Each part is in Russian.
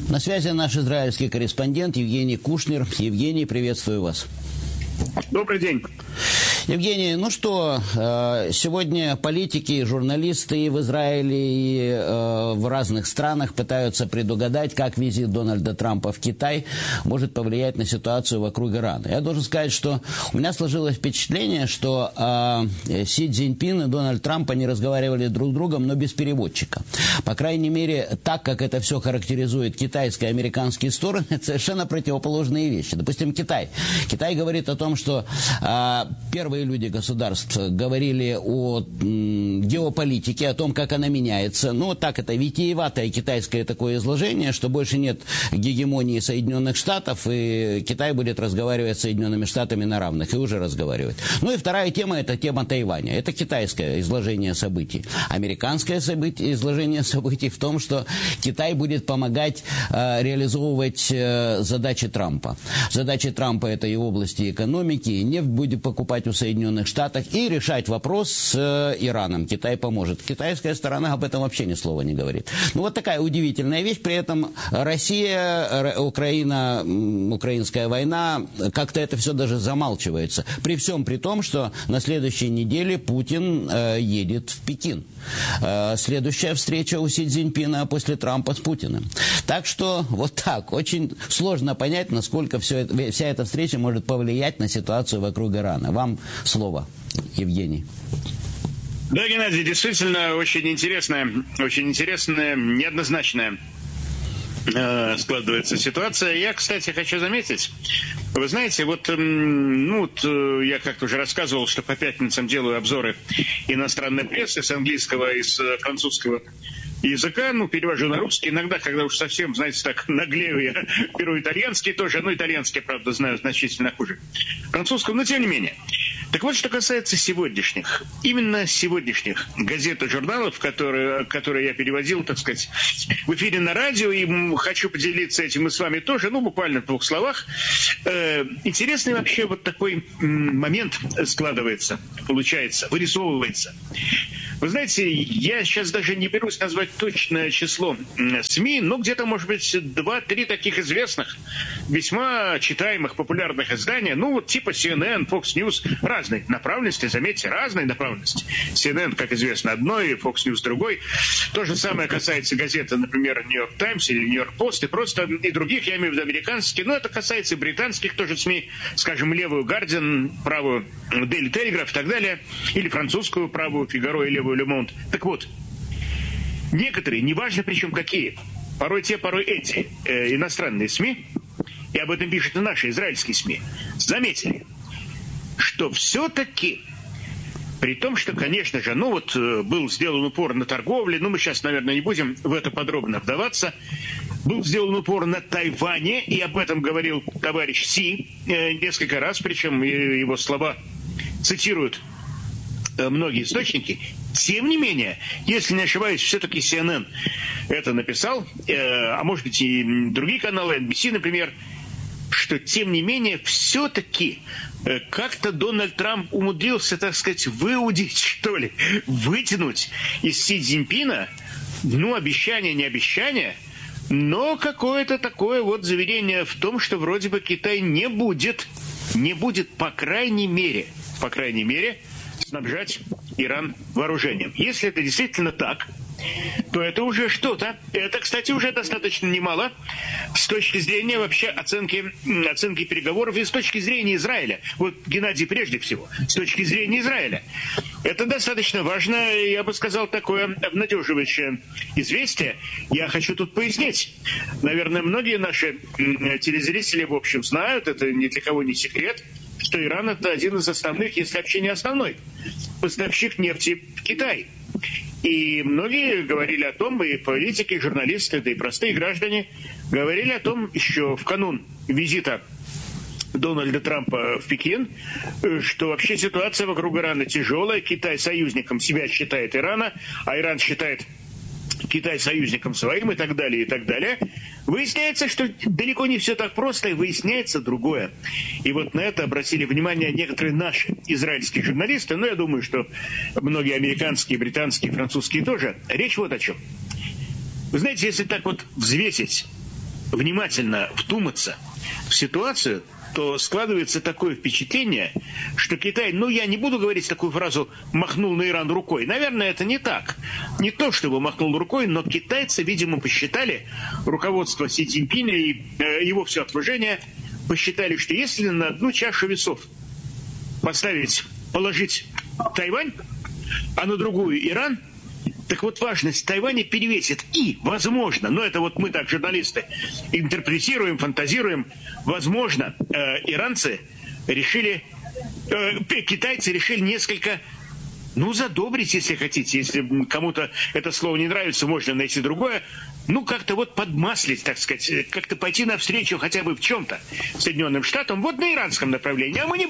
На связи наш израильский корреспондент Евгений Кушнер. Евгений, приветствую вас. Добрый день. Евгений, ну что, сегодня политики, журналисты и в Израиле, и в разных странах пытаются предугадать, как визит Дональда Трампа в Китай может повлиять на ситуацию вокруг Ирана. Я должен сказать, что у меня сложилось впечатление, что Си Цзиньпин и Дональд Трамп, они разговаривали друг с другом, но без переводчика. По крайней мере, так, как это все характеризует китайские и американские стороны, это совершенно противоположные вещи. Допустим, Китай. Китай говорит о том, что первые люди государств говорили о геополитике, о том, как она меняется. Ну, вот так это витиеватое китайское такое изложение, что больше нет гегемонии Соединенных Штатов, и Китай будет разговаривать с Соединенными Штатами на равных, и уже разговаривает. Ну и вторая тема, это тема Тайваня. Это китайское изложение событий. Американское изложение событий в том, что Китай будет помогать реализовывать задачи Трампа. Задачи Трампа — это и в области экономики, и нефть будет покупать у Соединенных Штатов, и решать вопрос с Ираном. Китай поможет. Китайская сторона об этом вообще ни слова не говорит. Ну, вот такая удивительная вещь. При этом Россия, Украина, украинская война, как-то это все даже замалчивается. При всем при том, что на следующей неделе Путин едет в Пекин. Следующая встреча у Си Цзиньпина после Трампа с Путиным. Так что вот так. Очень сложно понять, насколько вся эта встреча может повлиять на ситуацию вокруг Ирана. Вам слово, Евгений. Да, Геннадий, действительно очень интересная, неоднозначная складывается ситуация. Я, кстати, хочу заметить, вы знаете, я как-то уже рассказывал, что по пятницам делаю обзоры иностранной прессы с английского и с французского языка, перевожу на русский. Иногда, когда уж совсем, знаете, так наглею, я беру итальянский тоже. Итальянский, правда, знаю значительно хуже французского, но тем не менее. Так вот, что касается именно сегодняшних газет и журналов, которые я переводил, так сказать, в эфире на радио, и хочу поделиться этим и с вами тоже, буквально в двух словах. Интересный вообще вот такой момент складывается, получается, вырисовывается. Вы знаете, я сейчас даже не берусь назвать точное число СМИ, но где-то, может быть, 2-3 таких известных, весьма читаемых, популярных издания, типа CNN, Fox News, разной направленности, заметьте, разной направленности. CNN, как известно, одной, Fox News другой. То же самое касается газеты, например, New York Times или New York Post, и просто и других, я имею в виду американские, но это касается и британских тоже СМИ, скажем, левую Guardian, правую Daily Telegraph и так далее, или французскую правую Фигаро и левую Le Monde. Так вот, некоторые, неважно причем какие, порой те, порой эти иностранные СМИ, и об этом пишут и наши израильские СМИ, заметили, что все-таки, при том, что, конечно же, был сделан упор на торговле, мы сейчас, наверное, не будем в это подробно вдаваться, был сделан упор на Тайване, и об этом говорил товарищ Си несколько раз, причем его слова цитируют многие источники. Тем не менее, если не ошибаюсь, все-таки CNN это написал, а может быть и другие каналы, NBC, например, что тем не менее все-таки как-то Дональд Трамп умудрился, так сказать, выудить, что ли, вытянуть из Си Цзиньпина, обещание, не обещание, но какое-то такое заверение в том, что вроде бы Китай не будет, по крайней мере, снабжать Иран вооружением. Если это действительно так, то это уже что-то. Это, кстати, уже достаточно немало с точки зрения вообще оценки переговоров и с точки зрения Израиля. Геннадий, прежде всего, с точки зрения Израиля. Это достаточно важно, я бы сказал, такое обнадеживающее известие. Я хочу тут пояснить. Наверное, многие наши телезрители, в общем, знают, это ни для кого не секрет, что Иран – это один из основных, если вообще не основной, поставщик нефти в Китай. И многие говорили о том, и политики, и журналисты, да и простые граждане говорили о том еще в канун визита Дональда Трампа в Пекин, что вообще ситуация вокруг Ирана тяжелая. Китай союзником себя считает Ирана, а Иран считает Китай союзником своим и так далее, и так далее. Выясняется, что далеко не все так просто, и выясняется другое. И на это обратили внимание некоторые наши израильские журналисты, но я думаю, что многие американские, британские, французские тоже. Речь вот о чем. Вы знаете, если так взвесить внимательно вдуматься в ситуацию, то складывается такое впечатление, что Китай, я не буду говорить такую фразу «махнул на Иран рукой». Наверное, это не так. Не то, чтобы махнул рукой, но китайцы, видимо, посчитали, руководство Си Цзиньпиня и его все окружение посчитали, что если на одну чашу весов положить Тайвань, а на другую Иран, так вот важность Тайваня перевесит. И, возможно, но это мы так, журналисты, интерпретируем, фантазируем, возможно, китайцы решили несколько, задобрить, если хотите. Если кому-то это слово не нравится, можно найти другое. Как-то подмаслить, так сказать, как-то пойти навстречу хотя бы в чем-то Соединенным Штатам, на иранском направлении. А мы не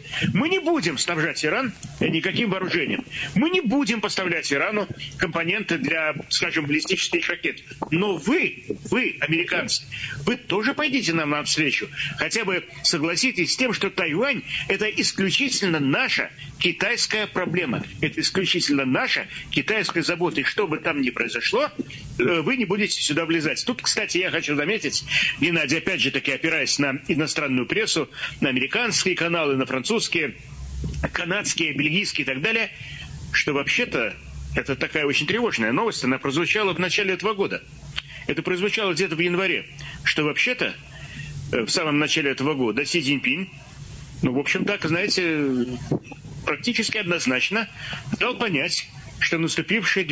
будем снабжать Иран никаким вооружением. Мы не будем поставлять Ирану компоненты для, скажем, баллистических ракет. Но вы, американцы, вы тоже пойдите нам навстречу. Хотя бы согласитесь с тем, что Тайвань – это исключительно наша китайская проблема. Это исключительно наша китайская забота. И что бы там ни произошло, вы не будете сюда влезать. Тут, кстати, я хочу заметить, Геннадий, опять же таки, опираясь на иностранную прессу, на американские каналы, на французские, канадские, бельгийские и так далее, что вообще-то это такая очень тревожная новость, она прозвучала в начале этого года. Это прозвучало где-то в январе, что вообще-то в самом начале этого года Си Цзиньпин, в общем, так, знаете, практически однозначно дал понять, что наступивший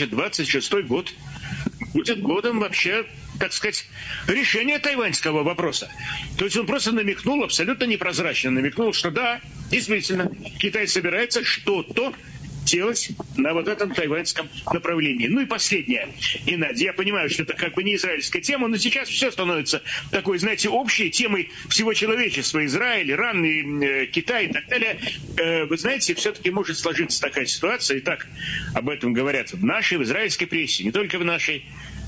2026 год будет годом вообще, так сказать, решения тайваньского вопроса. То есть он просто намекнул, абсолютно непрозрачно намекнул, что да, действительно, Китай собирается что-то делать на этом тайваньском направлении. И последнее, Геннадий, я понимаю, что это не израильская тема, но сейчас все становится такой, знаете, общей темой всего человечества. Израиль, Иран, и Китай и так далее. Вы знаете, все-таки может сложиться такая ситуация, и так об этом говорят в нашей, в израильской прессе, не только в нашей,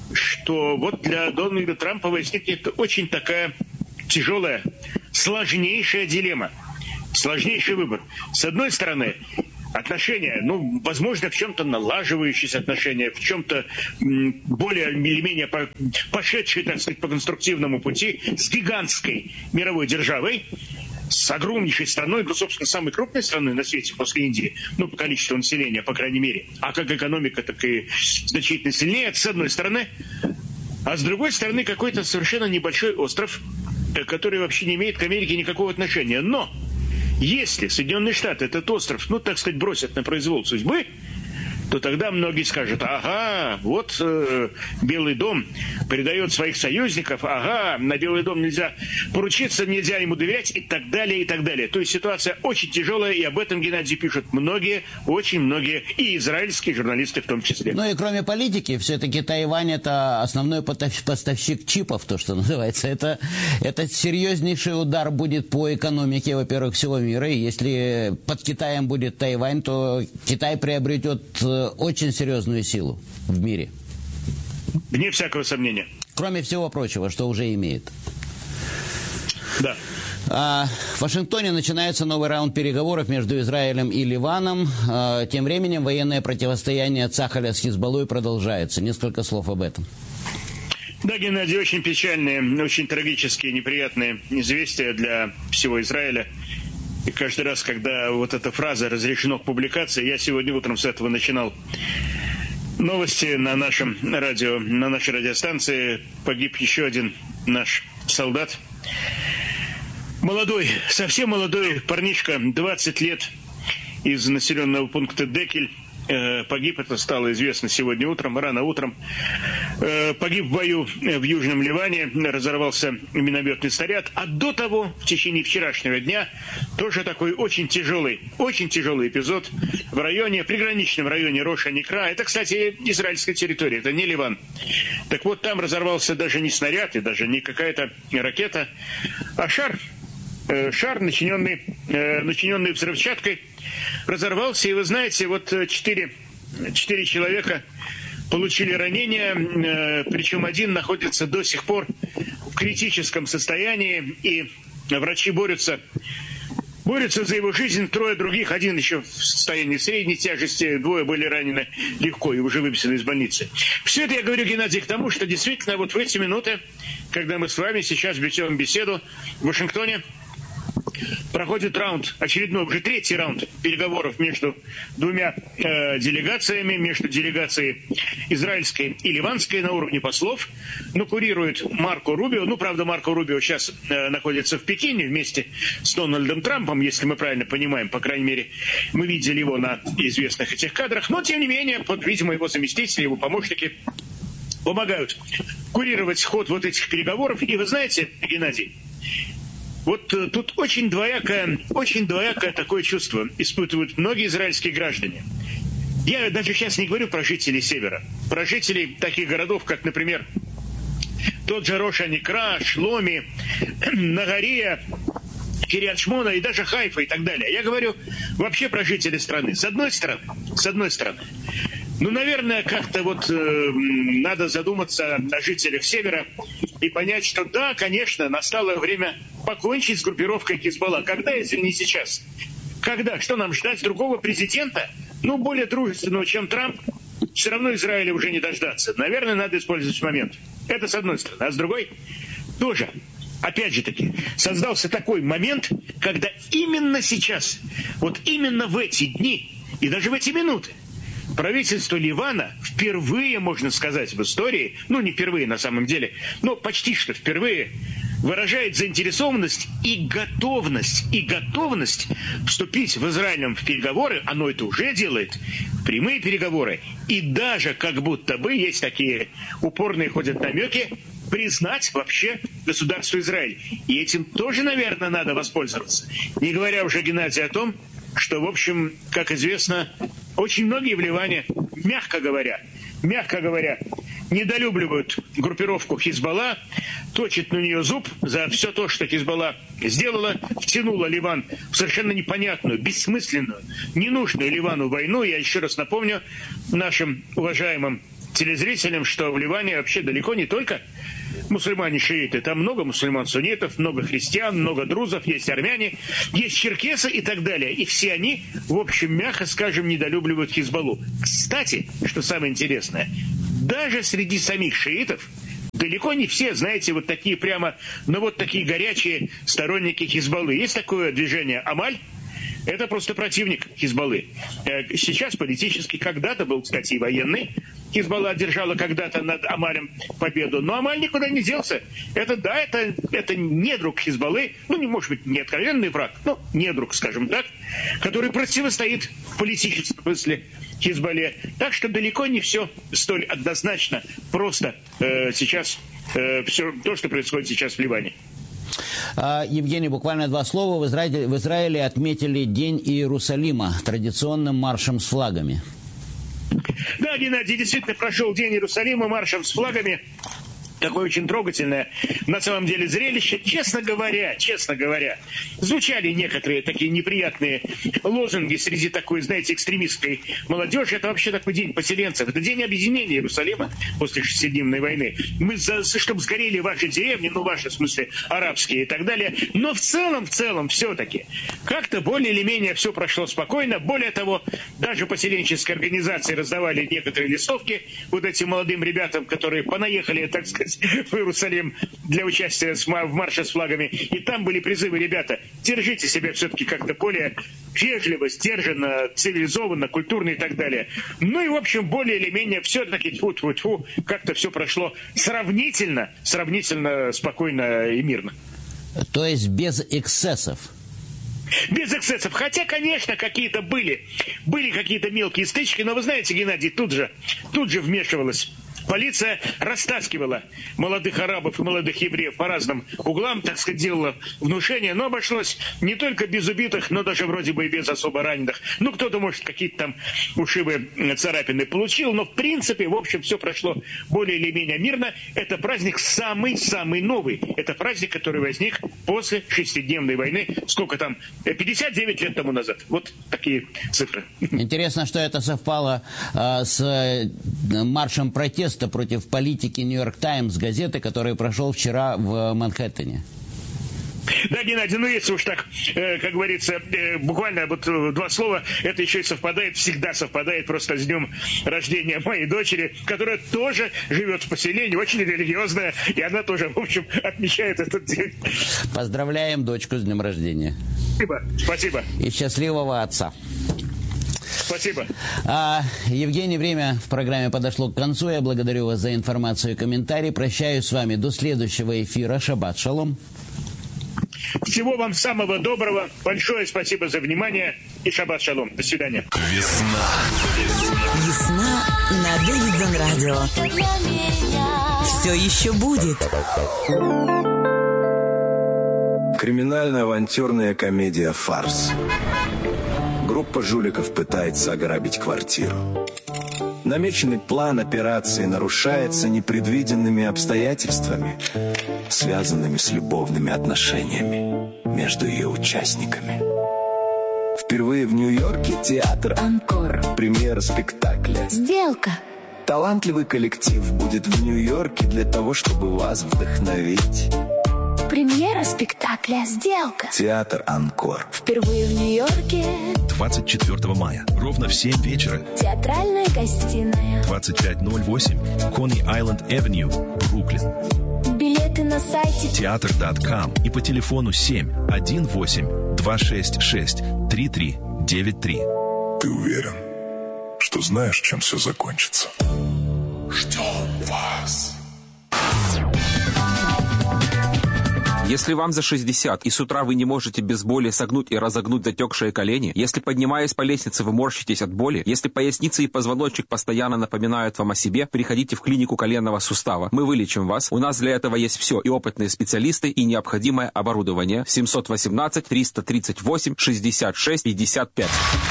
что для Дональда Трампа возникнет очень такая тяжелая, сложнейшая дилемма, сложнейший выбор. С одной стороны, отношения, возможно, в чем-то налаживающиеся отношения, в чем-то более или менее пошедшие, так сказать, по конструктивному пути с гигантской мировой державой, с огромнейшей страной, собственно, самой крупной страной на свете после Индии, по количеству населения, по крайней мере, а как экономика, так и значительно сильнее, это с одной стороны, а с другой стороны какой-то совершенно небольшой остров, который вообще не имеет к Америке никакого отношения. Но если Соединенные Штаты этот остров, так сказать, бросят на произвол судьбы, то тогда многие скажут: ага, Белый дом предает своих союзников, ага, на Белый дом нельзя поручиться, нельзя ему доверять и так далее, и так далее. То есть ситуация очень тяжелая, и об этом, Геннадий, пишут многие, очень многие, и израильские журналисты в том числе. И кроме политики, все-таки Тайвань – это основной поставщик чипов, то, что называется. Это серьезнейший удар будет по экономике, во-первых, всего мира. И если под Китаем будет Тайвань, то Китай приобретет очень серьезную силу в мире. Вне всякого сомнения. Кроме всего прочего, что уже имеет. Да. В Вашингтоне начинается новый раунд переговоров между Израилем и Ливаном. Тем временем военное противостояние Цахаля с Хизбаллой продолжается. Несколько слов об этом. Да, Геннадий, очень печальные, очень трагические, неприятные известия для всего Израиля. И каждый раз, когда эта фраза «разрешено к публикации», я сегодня утром с этого начинал новости на нашем радио, на нашей радиостанции. Погиб еще один наш солдат. Молодой, совсем молодой парнишка, 20 лет, из населенного пункта Декель. Погиб, это стало известно сегодня утром, рано утром. Погиб в бою в Южном Ливане, разорвался минометный снаряд. А до того, в течение вчерашнего дня, тоже такой очень тяжелый эпизод в районе, приграничном районе Рош-ан-Икра. Это, кстати, израильская территория, это не Ливан. Так вот, там разорвался даже не снаряд, и даже не какая-то ракета, а шар, начиненный взрывчаткой, разорвался. И вы знаете, 4 человека получили ранения, причем один находится до сих пор в критическом состоянии, и врачи борются борются за его жизнь, 3 других, один еще в состоянии средней тяжести, 2 были ранены легко и уже выписаны из больницы. Все это я говорю, Геннадий, к тому, что действительно вот в эти минуты, когда мы с вами сейчас ведем беседу в Вашингтоне, проходит раунд, очередной, уже 3-й раунд переговоров между 2 делегациями, между делегацией израильской и ливанской на уровне послов. Курирует Марко Рубио. Правда, Марко Рубио сейчас находится в Пекине вместе с Дональдом Трампом, если мы правильно понимаем, по крайней мере, мы видели его на известных этих кадрах. Но, тем не менее, видимо, его заместители, его помощники помогают курировать ход вот этих переговоров. И вы знаете, Геннадий, вот тут очень двоякое такое чувство испытывают многие израильские граждане. Я даже сейчас не говорю про жителей Севера, про жителей таких городов, как, например, тот же Рош ха-Никра, Шломи, Нагария, Кирьят-Шмона и даже Хайфа и так далее. Я говорю вообще про жителей страны. С одной стороны, наверное, как-то надо задуматься о жителях Севера и понять, что да, конечно, настало время покончить с группировкой Хизбалла. Когда, если не сейчас? Когда? Что нам ждать? Другого президента? Более дружественного, чем Трамп? Все равно Израиля уже не дождаться. Наверное, надо использовать момент. Это с одной стороны. А с другой тоже. Опять же таки, создался такой момент, когда именно сейчас, вот именно в эти дни и даже в эти минуты, правительство Ливана впервые, можно сказать, в истории, не впервые на самом деле, но почти что впервые, выражает заинтересованность и готовность вступить в Израилем в переговоры, оно это уже делает, в прямые переговоры, и даже как будто бы есть такие упорные ходят намеки, признать вообще государство Израиль. И этим тоже, наверное, надо воспользоваться. Не говоря уже, Геннадий, о том, что, в общем, как известно, очень многие в Ливане, мягко говоря, недолюбливают группировку Хизбалла, точат на нее зуб за все то, что Хизбалла сделала, втянула Ливан в совершенно непонятную, бессмысленную, ненужную Ливану войну. Я еще раз напомню нашим уважаемым телезрителям, что в Ливане вообще далеко не только мусульмане-шииты, там много мусульман-суннитов, много христиан, много друзов, есть армяне, есть черкесы и так далее. И все они, в общем, мягко скажем, недолюбливают Хизбаллу. Кстати, что самое интересное, даже среди самих шиитов далеко не все, знаете, вот такие прямо, такие горячие сторонники Хизбаллы. Есть такое движение Амаль. Это просто противник Хизбаллы. Сейчас политически, когда-то был, кстати, и военный. Хизбалла одержала когда-то над Амалем победу. Но Амаль никуда не делся. Это недруг Хизбаллы. Может быть, не откровенный враг, но недруг, скажем так, который противостоит в политическом смысле Хизбалле. Так что далеко не все столь однозначно просто сейчас, все то, что происходит сейчас в Ливане. Евгений, буквально 2 слова. В Израиле отметили День Иерусалима традиционным маршем с флагами. Да, Геннадий, действительно прошел День Иерусалима маршем с флагами. Такое очень трогательное, на самом деле, зрелище. Честно говоря, звучали некоторые такие неприятные лозунги среди такой, знаете, экстремистской молодежи. Это вообще такой день поселенцев. Это день объединения Иерусалима после шестидневной войны. Чтобы сгорели ваши деревни, ваши, в смысле, арабские и так далее. Но в целом, все-таки, как-то более или менее все прошло спокойно. Более того, даже поселенческие организации раздавали некоторые листовки вот этим молодым ребятам, которые понаехали, так сказать, в Иерусалим для участия в марше с флагами. И там были призывы: ребята, держите себя все-таки как-то более вежливо, сдержанно, цивилизованно, культурно и так далее. В общем, более или менее все-таки тьфу-тьфу-тьфу, как-то все прошло сравнительно спокойно и мирно. То есть без эксцессов? Без эксцессов. Хотя, конечно, какие-то были какие-то мелкие стычки, но вы знаете, Геннадий, тут же вмешивалась полиция, растаскивала молодых арабов и молодых евреев по разным углам, так сказать, делала внушение, но обошлось не только без убитых, но даже вроде бы и без особо раненых. Кто-то, может, какие-то там ушибы, царапины получил, но в принципе, в общем, все прошло более или менее мирно. Это праздник самый новый. Это праздник, который возник после шестидневной войны. Сколько там? 59 лет тому назад. Вот такие цифры. Интересно, что это совпало с маршем протеста против политики «Нью-Йорк Таймс», газеты, который прошел вчера в Манхэттене. Да, Геннадий, ну если уж так, как говорится, буквально вот два слова, это еще и совпадает, всегда совпадает просто с днем рождения моей дочери, которая тоже живет в поселении, очень религиозная, и она тоже, в общем, отмечает этот день. Поздравляем дочку с днем рождения. Спасибо, спасибо. И счастливого отца. Спасибо. Евгений, время в программе подошло к концу. Я благодарю вас за информацию и комментарии. Прощаюсь с вами до следующего эфира. Шаббат шалом. Всего вам самого доброго. Большое спасибо за внимание. И шаббат шалом. До свидания. Весна на Дэвидсон Радио. Все еще будет. Криминально-авантюрная комедия «Фарс». Группа жуликов пытается ограбить квартиру. Намеченный план операции нарушается непредвиденными обстоятельствами, связанными с любовными отношениями между ее участниками. Впервые в Нью-Йорке театр «Анкор». Премьера спектакля «Сделка». Талантливый коллектив будет в Нью-Йорке для того, чтобы вас вдохновить. Премьера спектакля «Сделка». Театр «Анкор». Впервые в Нью-Йорке. 24 мая. Ровно в 7 вечера. Театральная гостиная. 2508 Coney Island Avenue, Бруклин. Билеты на сайте Театр.com и по телефону 7-1-8-266-3393. Ты уверен, что знаешь, чем все закончится? Ждем вас. Если вам за 60 и с утра вы не можете без боли согнуть и разогнуть затекшие колени, если, поднимаясь по лестнице, вы морщитесь от боли, если поясница и позвоночник постоянно напоминают вам о себе, приходите в клинику коленного сустава. Мы вылечим вас. У нас для этого есть все: и опытные специалисты, и необходимое оборудование. 718-338-66-55.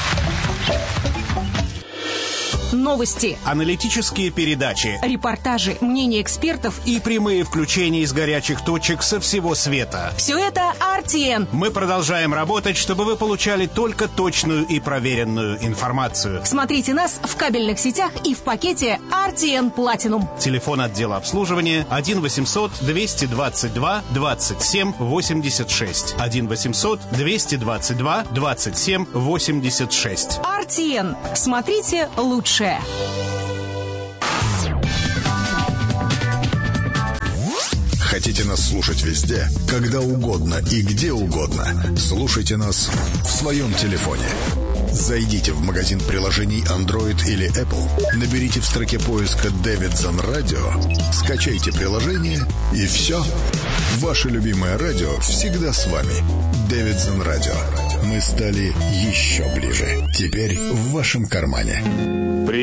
Новости, аналитические передачи, репортажи, мнения экспертов и прямые включения из горячих точек со всего света. Все это RTN. Мы продолжаем работать, чтобы вы получали только точную и проверенную информацию. Смотрите нас в кабельных сетях и в пакете RTN Platinum. Телефон отдела обслуживания 1-800-222-27-86. 1-800-222-27-86. RTN. Смотрите лучшее. Хотите нас слушать везде, когда угодно и где угодно? Слушайте нас в своем телефоне. Зайдите в магазин приложений Android или Apple, наберите в строке поиска «Дэвидсон Радио», скачайте приложение, и все. Ваше любимое радио всегда с вами. Дэвидсон Радио. Мы стали еще ближе. Теперь в вашем кармане.